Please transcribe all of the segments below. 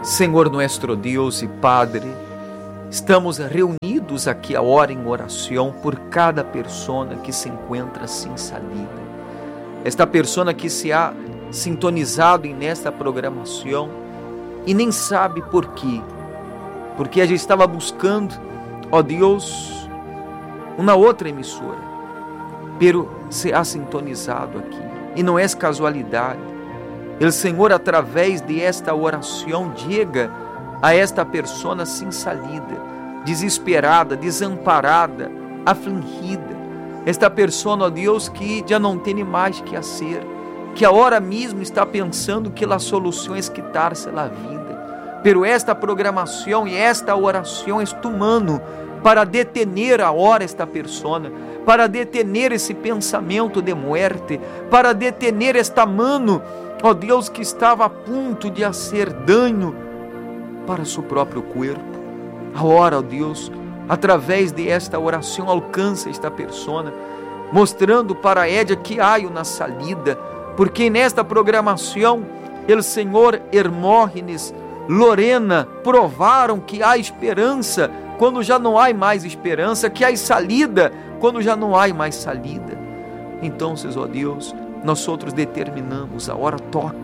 Senhor nuestro Deus e Padre, estamos reunidos aqui agora em oração por cada persona que se encontra sem salida. Esta persona que se ha sintonizado nesta programação e nem sabe por quê. Porque a gente estava buscando, ó Deus, uma outra emissora, pero se ha sintonizado aqui. E não é casualidade. O Senhor, através de esta oração, chega a esta persona sem salida, desesperada, desamparada, afligida. Esta persona, ó Deus, que já não tem mais que fazer, que agora mesmo está pensando que as soluções quitar-se a vida. Pero esta programação e esta oração é tu mano para detener agora esta persona, para detener esse pensamento de muerte, para detener esta mano, ó Deus, que estava a ponto de fazer dano para seu próprio corpo. Agora, ó Deus, através de esta oração, alcança esta persona, mostrando para ela que há uma salida, porque nesta programação, o Senhor, Hermógenes, Lorena, provaram que há esperança quando já não há mais esperança, que há salida quando já não há mais salida. Então, ó Deus, nós outros determinamos, agora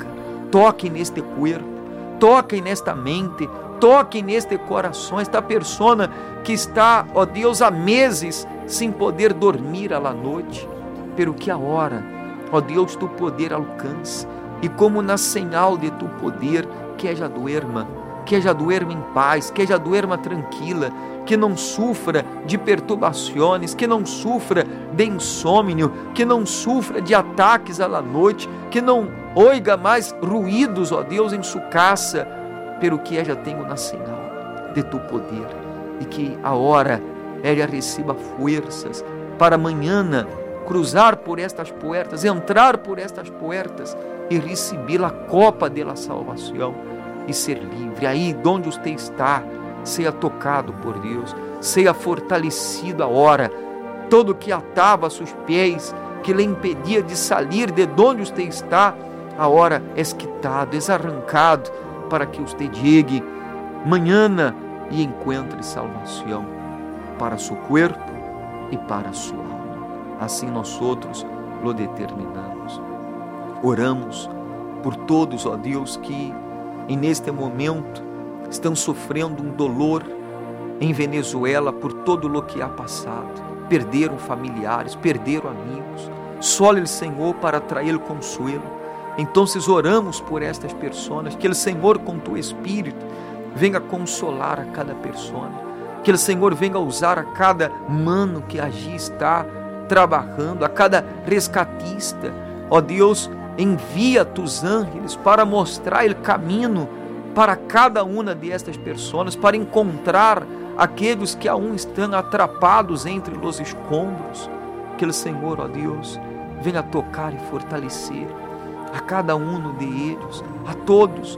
toque neste corpo, toque nesta mente, toque neste coração, esta persona que está, ó Deus, há meses sem poder dormir à noite, pero que agora, ó Deus, tu poder alcança, e como na señal de tu poder, que ella duerma em paz, que ella duerma tranquila, que não sufra de perturbações, que não sufra de insônio, que não sufra de ataques à noite, que não oiga mais ruídos, ó Deus, em sua casa, pero que ella tenha na señal de tu poder, e que agora ella receba forças para amanhã cruzar por estas portas, entrar por estas portas e receber a copa da salvação e ser livre. Aí onde você está, seja tocado por Deus, seja fortalecido agora. Todo que atava seus pés, que lhe impedia de sair de onde você está, agora é quitado, é arrancado, para que você chegue amanhã e encontre salvação para seu corpo e para sua alma. Assim nós outros lo determinamos. Oramos por todos, ó Deus, que neste momento estão sofrendo um dolor em Venezuela por todo o que ha passado. Perderam familiares, perderam amigos. Só o Senhor para trazer consuelo. Então oramos por estas pessoas, que o Senhor com tu Espírito venha consolar a cada pessoa, que o Senhor venha usar a cada mano que allí está trabalhando, a cada rescatista. Ó Deus, envia tus ángeles para mostrar o caminho para cada uma destas pessoas, para encontrar aqueles que aún estão atrapados entre os escombros. Que o Senhor, ó Deus, venha tocar e fortalecer a cada um de eles, a todos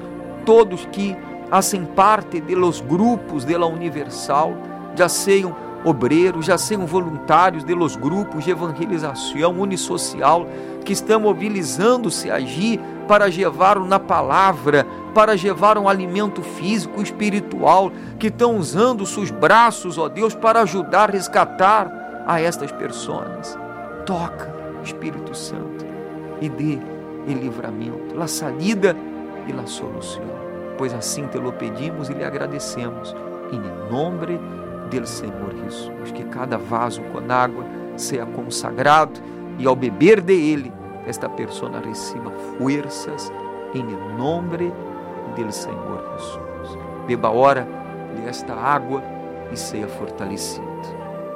que fazem parte de los grupos de la Universal, já sejam obreiros, já sejam voluntários de los grupos de evangelização unisocial, que estão mobilizando-se a agir para levar na palavra, para levar um alimento físico e espiritual, que estão usando seus braços, ó Deus, para ajudar a resgatar a estas pessoas. Toca, Espírito Santo, e dê o livramento, a saída e a solução, pois assim te lo pedimos e lhe agradecemos, em nome do Senhor Jesus. Que cada vaso com água seja consagrado e ao beber de ele, esta pessoa receba forças em nome do Senhor Jesus. Beba agora desta água e seja fortalecido.